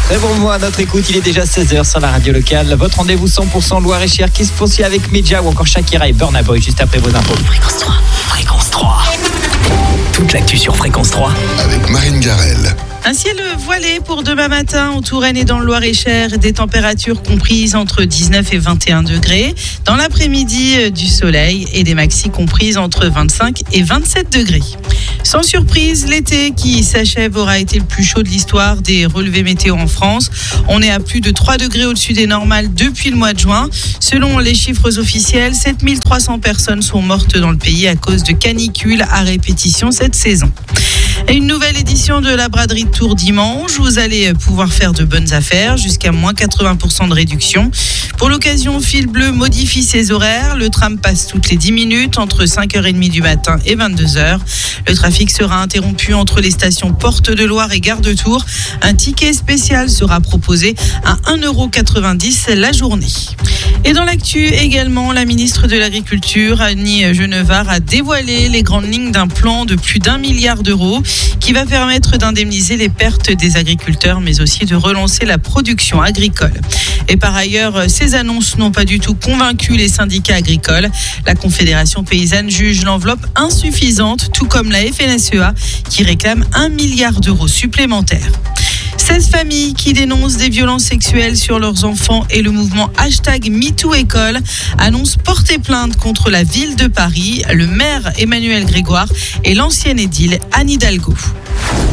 Très bon mois à notre écoute, il est déjà 16h sur la radio locale. Votre rendez-vous 100% Loir-et-Cher qui se poursuit avec Medja ou encore Shakira et Burna Boy juste après vos infos. Fréquence 3. Fréquence 3. Toute l'actu sur Fréquence 3. Avec Marine Garrel. Un ciel voilé pour demain matin en Touraine et dans le Loir-et-Cher. Des températures comprises entre 19 et 21 degrés. Dans l'après-midi, du soleil et des maxis comprises entre 25 et 27 degrés. Sans surprise, l'été qui s'achève aura été le plus chaud de l'histoire des relevés météo en France. On est à plus de 3 degrés au-dessus des normales depuis le mois de juin. Selon les chiffres officiels, 7300 personnes sont mortes dans le pays à cause de canicules à répétition cette saison. Et une nouvelle édition de la braderie de Tours dimanche. Vous allez pouvoir faire de bonnes affaires, jusqu'à moins 80% de réduction. Pour l'occasion, Fil Bleu modifie ses horaires. Le tram passe toutes les 10 minutes entre 5h30 du matin et 22h. Le trafic sera interrompu entre les stations Porte de Loire et Gare de Tours. Un ticket spécial sera proposé à 1,90€ la journée. Et dans l'actu également, la ministre de l'Agriculture, Annie Genevard, a dévoilé les grandes lignes d'un plan de plus d'1 milliard d'euros qui va permettre d'indemniser les pertes des agriculteurs, mais aussi de relancer la production agricole. Et par ailleurs, ces annonces n'ont pas du tout convaincu les syndicats agricoles. La Confédération paysanne juge l'enveloppe insuffisante, tout comme la FNSEA qui réclame 1 milliard d'euros supplémentaires. 16 familles qui dénoncent des violences sexuelles sur leurs enfants et le mouvement #MeTooEcole annoncent porter plainte contre la ville de Paris, le maire Emmanuel Grégoire et l'ancienne édile Anne Hidalgo.